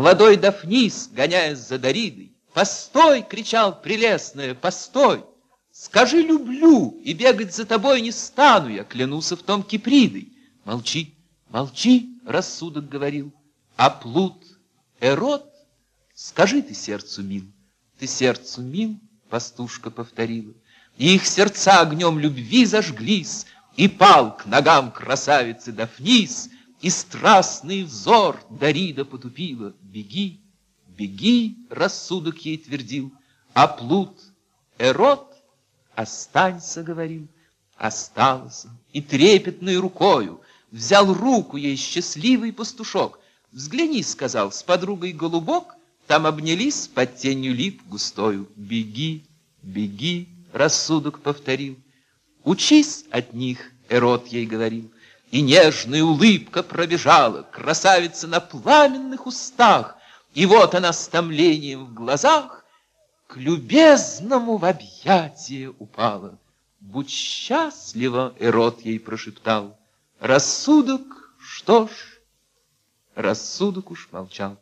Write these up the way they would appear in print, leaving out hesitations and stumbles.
молодой Дафнис, гоняясь за Даридой. «Постой!» — кричал прелестная, «постой! Скажи, люблю, и бегать за тобой не стану я, клянуся в том Кипридой». «Молчи, молчи!» — рассудок говорил. А плут, Эрот, скажи ты сердцу мил. Ты сердцу мил, пастушка повторила. И их сердца огнем любви зажглись, и пал к ногам красавицы Дафнис, и страстный взор Дарида потупила. «Беги, беги!» — рассудок ей твердил. А плут, Эрот, останься, говорил. Остался, и трепетной рукою взял руку ей счастливый пастушок. «Взгляни, — сказал, — с подругой голубок, там обнялись под тенью лип густою». «Беги, беги!» — рассудок повторил. «Учись от них!» — Эрот ей говорил. И нежная улыбка пробежала, красавица на пламенных устах, и вот она с томлением в глазах к любезному в объятия упала. «Будь счастлива!» — Эрот ей прошептал. Рассудок, что ж, рассудок уж молчал.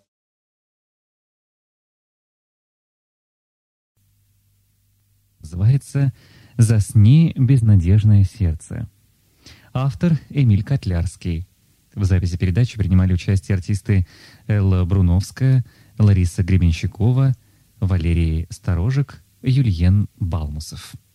Называется «Засни, безнадежное сердце». Автор Эмиль Котлярский. В записи передачи принимали участие артисты Элла Бруновская, Лариса Гребенщикова, Валерий Сторожик, Юльен Балмусов.